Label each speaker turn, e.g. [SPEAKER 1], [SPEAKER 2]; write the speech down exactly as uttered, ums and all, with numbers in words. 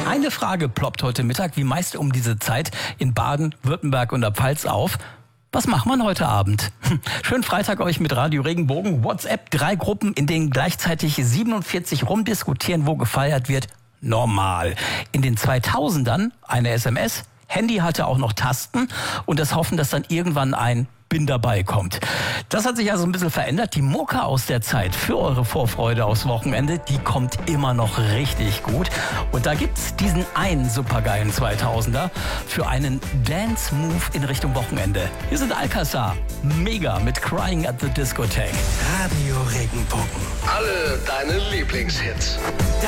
[SPEAKER 1] Eine Frage ploppt heute Mittag wie meist um diese Zeit in Baden, Württemberg und der Pfalz auf. Was macht man heute Abend? Schönen Freitag euch mit Radio Regenbogen. WhatsApp, drei Gruppen, in denen gleichzeitig siebenundvierzig rumdiskutieren, wo gefeiert wird. Normal. In den zweitausendern eine S M S. Handy hatte auch noch Tasten und das Hoffen, dass dann irgendwann ein Bin dabei kommt. Das hat sich also ein bisschen verändert. Die Mucke aus der Zeit für eure Vorfreude aufs Wochenende, die kommt immer noch richtig gut. Und da gibt's diesen einen supergeilen zweitausender für einen Dance-Move in Richtung Wochenende. Hier sind Alcazar, mega mit Crying at the Discotheque.
[SPEAKER 2] Radio Regenbogen.
[SPEAKER 3] Alle deine Lieblingshits.